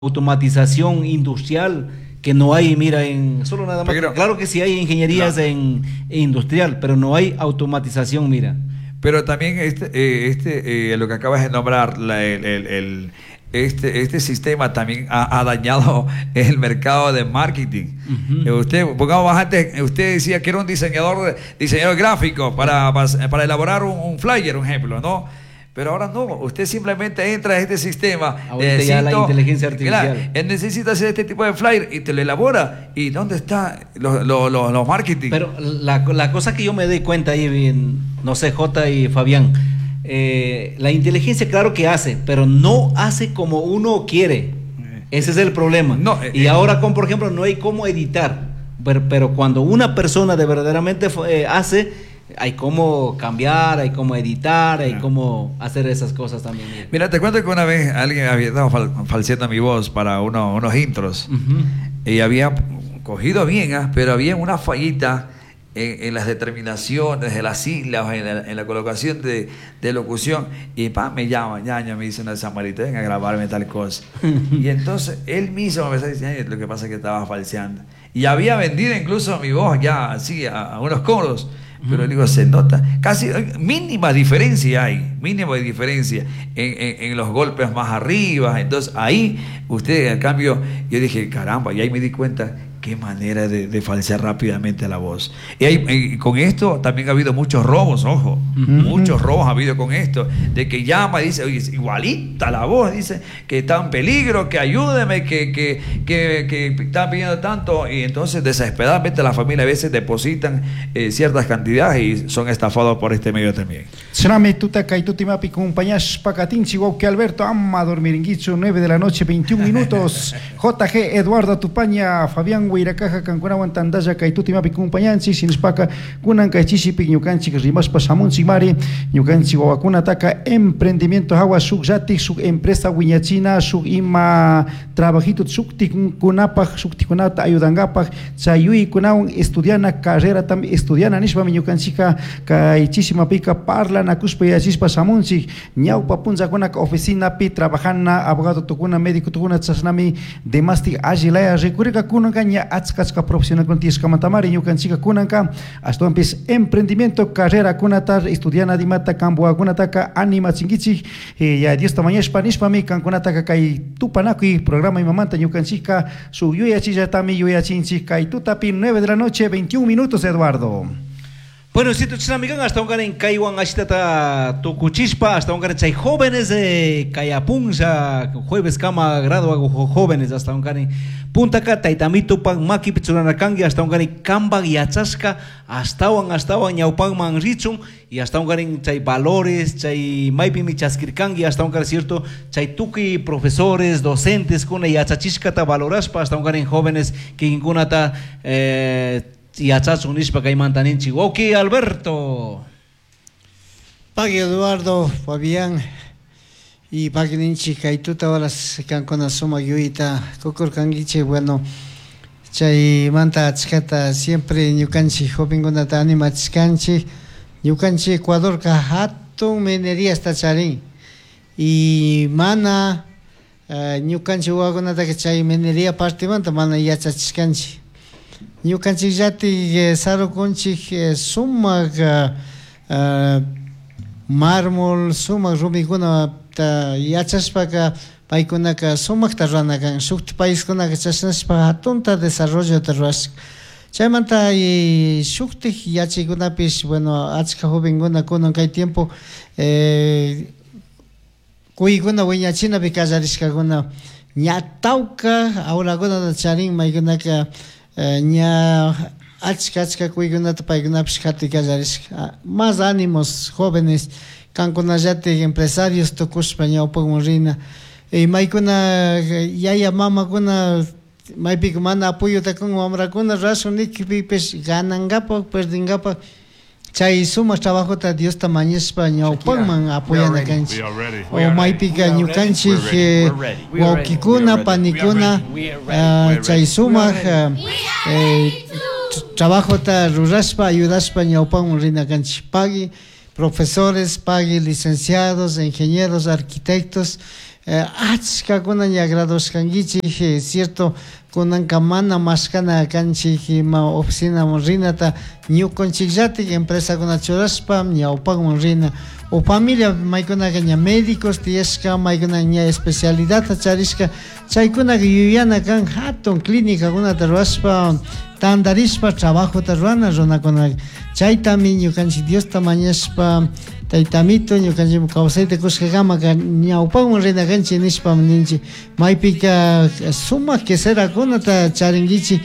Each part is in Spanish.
automatización industrial que no hay, mira, en solo nada más. Pero, claro que sí hay ingenierías claro, en industrial, pero no hay automatización, mira. pero también lo que acabas de nombrar, este sistema también ha dañado el mercado de marketing. Pongamos antes, usted decía que era un diseñador gráfico para elaborar un flyer, un ejemplo, ¿no? Pero ahora no, usted simplemente entra a este sistema. Ahorita ya la inteligencia artificial. Claro, él necesita hacer este tipo de flyer y te lo elabora. ¿Y dónde están los marketing? Pero la cosa que yo me doy cuenta ahí, no sé, Jota y Fabián, la inteligencia claro que hace, pero no hace como uno quiere. Ese es el problema. No, y ahora, por ejemplo, no hay cómo editar. Pero cuando una persona de verdaderamente hace, hay cómo cambiar, hay cómo editar, hay cómo hacer esas cosas también. Mira, te cuento que una vez alguien había estado falseando mi voz para unos intros y había cogido bien, pero había una fallita en las determinaciones de las sílabas, en la colocación de locución, y me llama, ñaño, me dice una samarita, ven a grabarme tal cosa. Y entonces él mismo me dice, lo que pasa es que estaba falseando. Y había vendido incluso mi voz ya así a unos coros. Pero digo, se nota, casi mínima diferencia en los golpes más arriba. Entonces ahí usted, al cambio, yo dije, caramba, y ahí me di cuenta qué manera de falsear rápidamente la voz. Y con esto también ha habido muchos robos, ojo, muchos robos ha habido con esto, de que llama y dice, oye, igualita la voz, dice que está en peligro, que ayúdeme, que están pidiendo tanto, y entonces desesperadamente la familia a veces depositan ciertas cantidades y son estafados por este medio también. Tsunami tuta kaituti mapi compañías pacatín que Alberto ama dormir en Guicho, 9 de la noche, 21 minutos. JG Eduardo Tupaña, Fabián Huiracaja, Cancunawan Tandaya, Kaituti mapi compañansi, Sinspaka, Kunan Kaichisipi, Ñukanchi, Rimas Pasamun Simari, Ñukanchi Wawakuna Taka, Emprendimiento Hawa, Suk Jati, Suk Empresa Wiñachina, Suk Ima Trabajito, Suk Tikunapaj, Suk Tikunata Ayudangapaj, Sayui Kunaun, estudiana carrera también, estudiana Nishba, Ñukanchika, Kaichishima Pika, Parla, Nakuspa y Asispa Samunsi, Ñaupa Punza Kunak, Oficina Pi, Trabajana, Abogado Tukuna, Médico Tukuna, Tsasnami, Demasti Agilaya, Recurrica Kunangaña, Atzkachka Profesional con Tisca Matamari, Ñukanchika Kunanka, hasta empieza emprendimiento, carrera Kunatar, estudiana Dimata, Camboa Kunataka, Anima Chingichi, ya Dios tamaña Spanishpa mi, Kankunataka Kai Tupanaki, programa y mamanta Ñukanchika, su Yuyachi Tami, Yuyachinchi, Kai Tutapi, 9 de la noche, 21 minutos, Eduardo. Bueno, si tú amigan hasta un gan en Kaiwan Ashtata Tukuchispa, hasta un gan chay jóvenes de Kayapunza, jueves cama grado jóvenes, hasta un gan Punta Cata y Tamito Pan Maki Pichuranakangi, hasta un gan Kamba y Achasca, hasta un Ñaupan Manrichun, y hasta un gan chay valores, chay Maipi Michaskirkangi, hasta un gan cierto, chay Tuki, profesores, docentes, kuna y Achachishkata valoraspa, hasta un gan jóvenes que ninguna ta y achazo nispa que mantanin chihuahua Alberto Pagui Eduardo Fabián y Pagui Ninchi Kaituta horas can con asoma yuita Kokor Kangiche bueno chay manta chkata siempre Ñukanchi jopingunata anima chkanchi Ñukanchi Ecuador ka hatun minería hasta charin y mana Ñukanchi wagunata que chay minería parte manta mana yacha chkanchi Ñukanchik llati sarukunchik sumak mármol, sumak rumikuna yachashpaka paykunaka sumakta ranakan shukti paiskunaka chashnashpa hatunta desarrollota rurashka chaymanta shuktik yachaykunapish bueno achka jovenkuna kunan kay tiempo kuykuna wiñachinapi kallarishkakuna ñatawka awlakunata charin maykunaka ña achka kuykunata paykunapish kati kallarishka más ánimos jóvenes kankunallati empresarios tukushpa ñawpawan rina maykuna yaya mamakuna maypika mana apoyota kun wamrakuna rashunikipipish ganankapak perdinkapak chay sumak trabajota Diosta mañashpa ñawpanman apoyana kanchik o maypika ñukanchik wawkikuna panikuna chay sumak trabajota rurashpa ayudashpa ñawpanman rina kanchik pagui profesores, pagui licenciados, ingenieros, arquitectos, achka kuna ña grados kankichik cierto kunanka mana mashkana kanchik ma oficina rinata ñukanchikllatik empresa kuna churashpa ñawpakman rina o familia maykunaka ña médicos tiyashka maykuna ña especialidad charishka chaykunaka yuyana kan hatun clínica kunata ruashpa tandarishpa trabajota ruana runakuna chaytami ñukanchik Diosta mañashpa taytamito ñukanchik kawsayta kushkakamaka ñawpakman rina kanchik nishpa ninchik maypika sumak queserakunata charinkichik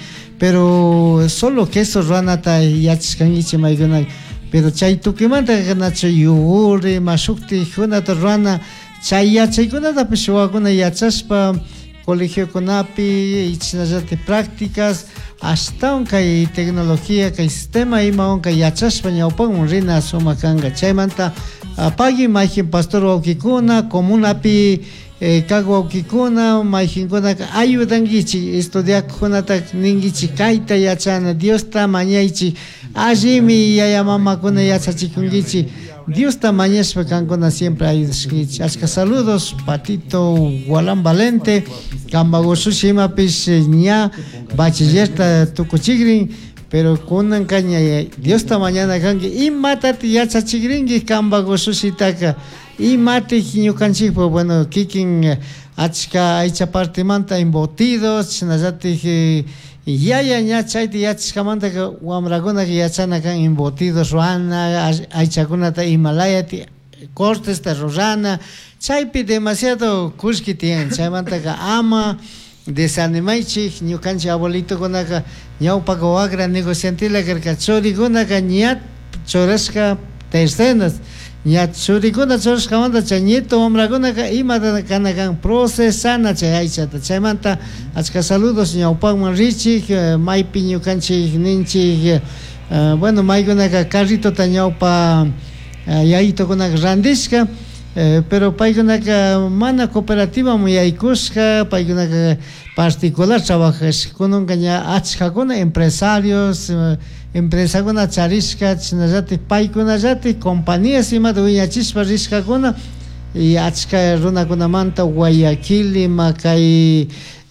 pero solo queso ruanata yachashkankichik maykunaka pero chay tukimanta nacho yuguri mashukti kunata ruana chay yachaykunata pish wawakuna yachashpa colegiokunapi ichinallati prácticas ashtawan kay tecnología kay sistema imawan kay yachashpa ñawpakman rina sumak kanka chaymanta pagi mayjin pastor wawkikuna comunapi kaq wawkikuna mayjinkunaka ayudankichik estudiakukunata ninkichik kayta yachana Diosta mañaychik allimi yaya mamakuna yachachikunkichik Diosta mañashpa kankuna siempre ayudashkichik ashka saludos Patito Gualan Valente Cambagosushi imapish ña bachillerta tukuchikrin pero kunan kaña Diosta mañana kanki imatati yachachikrinki Cambagosushitaka imati ñukanchikpa bueno kikin achka aycha partimanta embutidos chinallatik yaya ña chayta yachashkamanta wamrakunaka yachana kan embutidos ruana aychakunata Himalayati cortesta rurana chaypi demasiado kushki tiyan chaymantaka ama desanimaychik ñukanchik abuelitokunaka ñawpaka wakra negociantila karka churikunaka ña churashka tercenas ña churikuna churashkamanta chay nieto wamrakunaka imata kanakan procesana chay aychata chaymanta achka saludos ñawpakman richik maypi ñukanchik ninchik bueno maykunaka carritota ñawpa yayitokunaka randishka pero paykunaka mana cooperativa yaykushka paykunaka particular trabajashkunaka ña achkakuna empresarios empresakuna charishka chinallatik paykunallatik compañías imata wiñachishpa rishkakuna y achka runakunamanta Guayaquil ima kay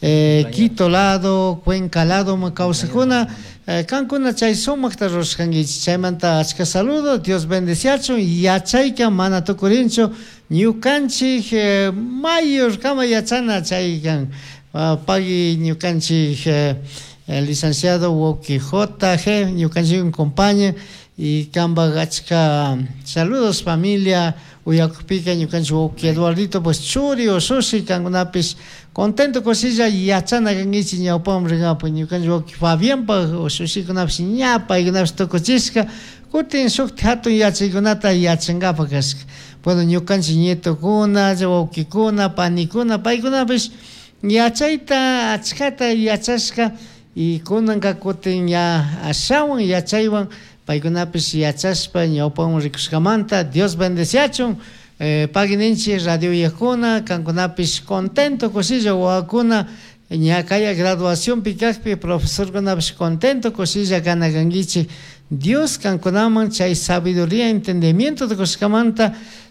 Quito lado Cuenca lado kawsakuna kankuna chay sumakta rushkankichik chaymanta achka saludo Dios bendeciachun yachayka mana tukurinchu ñukanchik mayor kama yachana chay kan pagi ñukanchik licenciado Woki JG ñukanchik compañía y kamba achka saludos familia uyakupika ñukanchik Woki Eduardito pues churi o sushi kankunapish contento cosilla yachana kankichik ñawpakman rinkapak ñukanchik Woki Fabianpa o sushikunapish ñapa ikunapish tukuchishka kutin sukti hatun yachaykunata yachankapak kashka bueno ñukanchik nietokuna wawkikuna panikuna paykunapish yachayta achkata yachashka y kunanka kutin ya ashawan yachaywan paykunapish yachashpa ñawpakman rikushkamanta Dios bendeciachun pagininchik radio yakuna kankunapish contento cosilla wawakuna ña kaya graduación pikakpi profesor kunapish contento cosilla kanakankichik Dios kankunaman chay sabiduría entendimiento de kushkamanta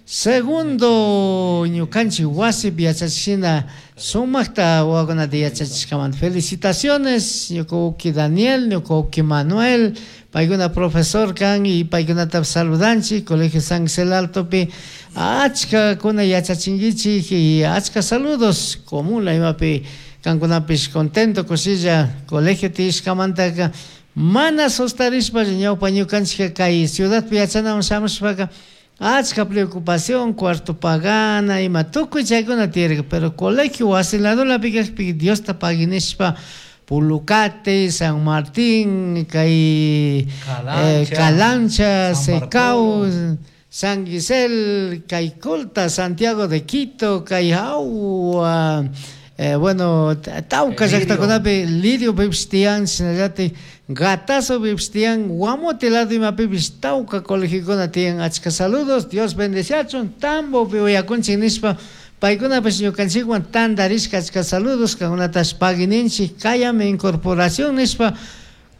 segundo ñukanchik wasip yachachishina sumakta wawakunata yachachishkamanta felicitaciones ñuka Daniel ñuka Manuel paykuna profesor kan y paykunata saludanchik colegio San Gisel Altopi achka kuna yachachinkichik y achka saludos comuna imapi kankunapish contento cosilla colegio tishkamantaka mana sustarishpa ñawpa ñukanchik kay ciudadpi yachanaman shamushpaka achka preocupación cuarto pagana ima tukuy chaykuna tiyarka pero colegio wasiladolapi kaqpi Diosta paginishpa Pulucate, San Martín, kay Calancha, Secao, San Gisel, kay Culta, Santiago de Quito, kay Agua, bueno, Tauca, Zactaconape, Lirio Bibstian, Sinayate, Gatazo Bibstian, Guamotelado y Mapibis, Tauca, Colegicona, tienen achka saludos, Dios bendeciachon, Tambo, Bioyacun, Chinispa, paykuna pues ñukanchikwan tandarishka achka saludos kankunatas pagininchik kayame incorporación nispa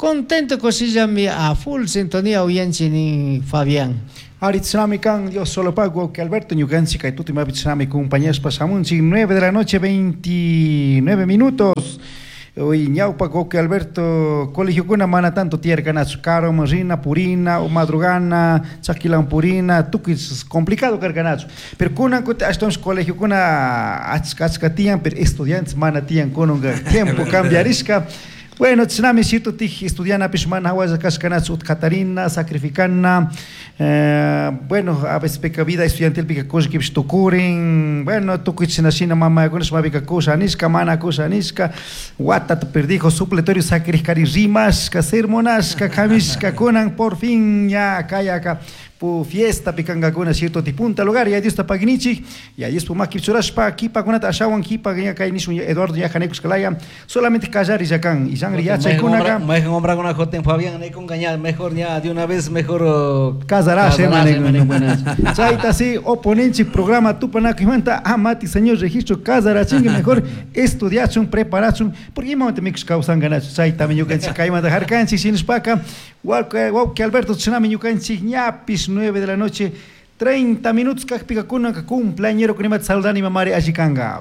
contento cosillami a full sintonía oyenchini Fabián. Aritznami kan Dios solo pago que Alberto Ñugansi kai tuti mabitznami compañeros pasamos 9 de la noche 29 minutos. Hoy ñaupa que Alberto colegio kuna mana tanto tierra nacho caro marina purina o madrugana chaquilan purina tukis complicado carganacho pero kuna hasta un colegio kuna achkatian pero estudiantes mana tian con tiempo cambiarisca. Bueno, tsunami cierto tij estudiana pishman hawa cascanats ut Catarina sacrificana bueno a veces peca vida estudiantil pica cosa que tocuren bueno tukuchina sina mama con eso pica cosa anisca mana cosa anisca guata te perdijo supletorio sacrificari rimas ka sermonas ka kamisca conan por fin ya kaya ka pu fiesta picanga con cierto tipunta lugar y ahí está pagnichi y ahí es pu maki churaspa aquí pa con ashawan aquí pa ya kai nisu Eduardo ya janecos kalaya solamente callar y sacan y sangre ya chay con acá mejor comprar con joten Fabián hay con gañar mejor ya de una vez mejor casará buenas chaita sí oponente programa tu pana que manta amati señor registro casará chingue mejor estudiación preparación porque momento mix causan ganas chaita me yo que kai manda harkan si sin spaca que Alberto tsunami yo kan ñapis 9 de la noche 30 minutos que pica con un cumpleañero con imat saludani mamare ajikanga.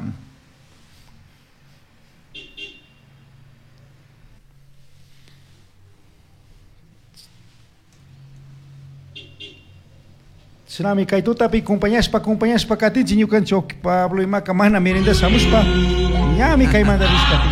Tsunami kaitu tapi compañías pa katin sinyo kan chok Pablo y Maca mana merenda samus pa nyami kay manda risca